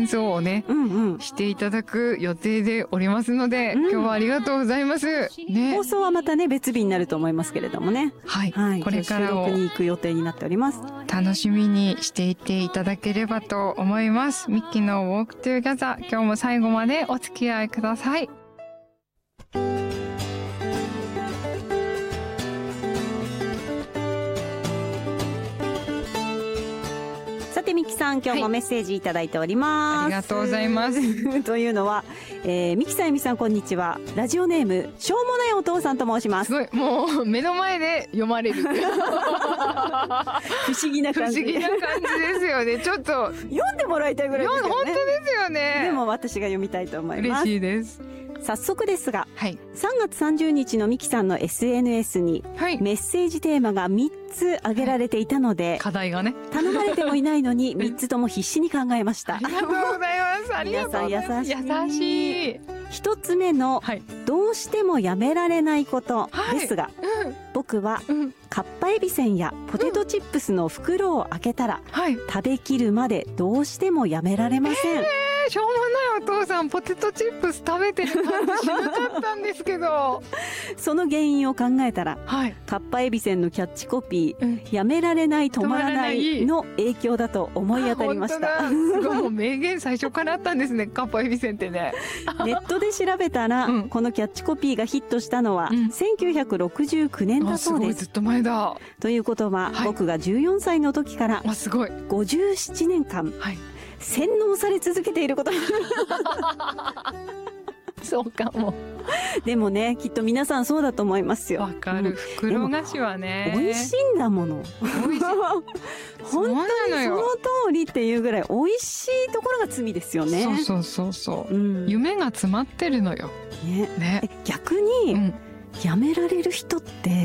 演奏をね、していただく予定でおりますので、今日はありがとうございます。ね。 放送はまたね、別日になると思いますけれどもね。 はい。これからを収録に行く予定になっております。 楽しみにしていていただければと思います。ミッキーの Walk Together、今日も最後までお付き合いください。 さてミキさん、今日もメッセージいただいております。 ありがとうございます。 というのは、ミキさん、エミさん、こんにちは。ラジオネーム、しょうもないお父さんと申します。 すごい、もう目の前で読まれる。不思議な感じ。 不思議な感じですよね。ちょっと読んでもらいたいぐらいですよね。 本当ですよね。 でも私が読みたいと思います。 嬉しいです。 早速ですが、 はい、 3月30日のミキさんの SNS に、メッセージテーマが3つ挙げられていたので、 課題がね、 頼まれてもいないのに3つとも必死に考えました。 ありがとうございます。ありがとうございます。優しい。 1つ目の、どうしてもやめられないことですが、僕は、カッパエビせんやポテトチップスの袋を開けたら、食べきるまでどうしてもやめられません。 しょうもないお父さん、ポテトチップス食べてる感じしなかったんですけど。 その原因を考えたら、カッパエビせんのキャッチコピー、やめられない止まらないの影響だと思い当たりました。 すごい、もう名言最初からあったんですね、カッパエビせんってね。 ネットで調べたら、このキャッチコピーがヒットしたのは、1969年だそうです。 すごい、ずっと前だ。 ということは、僕が14歳の時から、57年間、洗脳され続けていること。 そうかも。 でもね、きっと皆さんそうだと思いますよ。 わかる。袋菓子はね。 美味しいんだもの。 美味しい。 本当にその通りっていうぐらい美味しいところが罪ですよね。 そう。夢が詰まってるのよ。 ね。逆に、やめられる人って、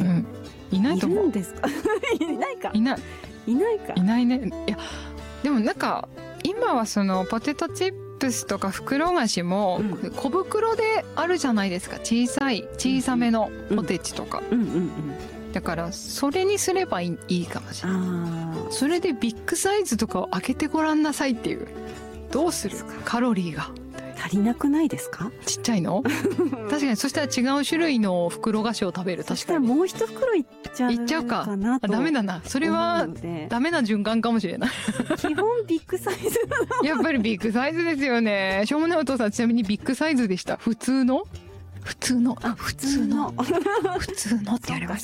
いないと思う。 いるんですか？いないか。 いない。 いないか。 いないね。いや、でもなんか、今はそのポテトチップスとか袋菓子も小袋であるじゃないですか。小さめのポテチとか。だからそれにすればいいかもしれない。それでビッグサイズとかを開けてごらんなさいっていう。どうするカロリーが。 足りなくないですか？ ちっちゃいの？確かに、そしたら違う種類の袋菓子を食べる。確かに。そしたらもう一袋いっちゃうかなと。 いっちゃうか。ダメだな。それはダメな循環かもしれない。 基本ビッグサイズ。 やっぱりビッグサイズですよね。しょうもないお父さん、ちなみにビッグサイズでした。普通のってやりました。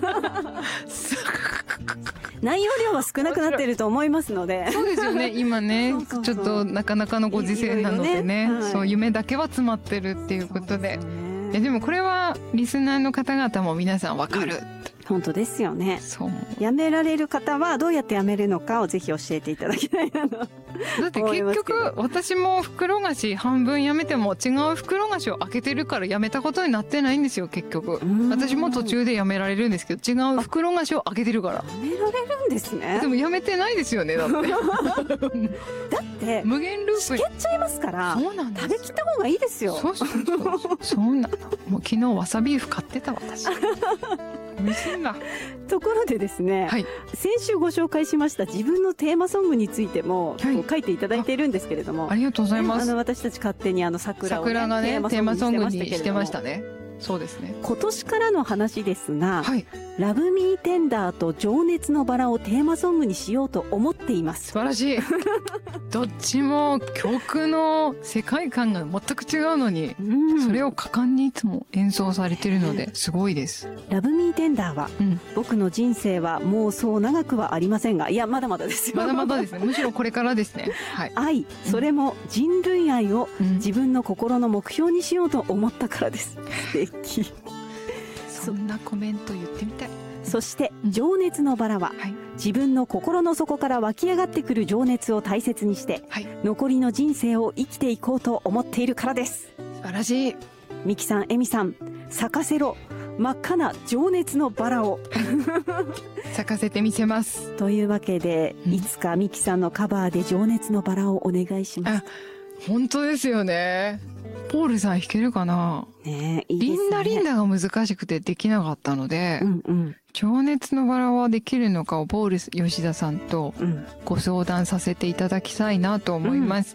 内容量は少なくなってると思いますので。 そうですよね。今ね、ちょっとなかなかのご時世なのでね、そう夢だけは詰まってるっていうことで。でもこれはリスナーの方々も皆さんわかる。 本当ですよね。 そう。 やめられる方はどうやってやめるのかをぜひ教えていただきたいなと。 だって結局私も袋菓子半分やめても違う袋菓子を開けてるからやめたことになってないんですよ、結局。私も途中でやめられるんですけど、違う袋菓子を開けてるから。やめられるんですね。 でもやめてないですよね、だって。だって無限ループしけっちゃいますから、 そうなんです。 食べきった方がいいですよ。 そうなの。もう昨日わさビーフ買ってた私。美味しいんだ。 ところでですね、先週ご紹介しました自分のテーマソングについても書いていただいているんですけれども、 ありがとうございます。 私たち勝手に桜をね、 桜がね、テーマソングにしてましたね。そうですね。 今年からの話ですが、ラブミーテンダーと情熱のバラをテーマソングにしようと思っています。 素晴らしい。どっちも曲の世界観が全く違うのに、それを果敢にいつも演奏されてるのですごいです。 ラブミーテンダーは、僕の人生はもうそう長くはありませんが、いや、まだまだですよ。 まだまだですね。むしろこれからですね。 愛、それも人類愛を自分の心の目標にしようと思ったからです。 そんなコメント言ってみたい。 そして情熱のバラは、自分の心の底から湧き上がってくる情熱を大切にして、残りの人生を生きていこうと思っているからです。 素晴らしい。 ミキさん、エミさん、咲かせろ真っ赤な情熱のバラを咲かせてみせます。 というわけで、いつかミキさんのカバーで情熱のバラをお願いします。 本当ですよね。ポールさん弾けるかな？ ねえ、いいですね。 リンダリンダが難しくてできなかったので、情熱のバラはできるのかをポール吉田さんとご相談させていただきたいなと思います。